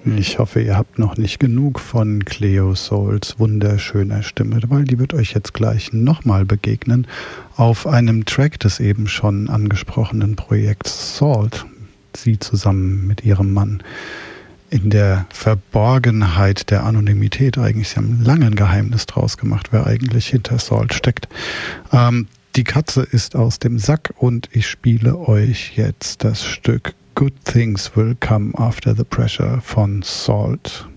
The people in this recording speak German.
Ich hoffe, ihr habt noch nicht genug von Cleo Sols wunderschöner Stimme, weil die wird euch jetzt gleich nochmal begegnen auf einem Track des eben schon angesprochenen Projekts Salt. Sie zusammen mit ihrem Mann in der Verborgenheit der Anonymität eigentlich. Sie haben lange ein Geheimnis draus gemacht, wer eigentlich hinter Salt steckt. Die Katze ist aus dem Sack und ich spiele euch jetzt das Stück Good Things Will Come After the Pressure von Salt.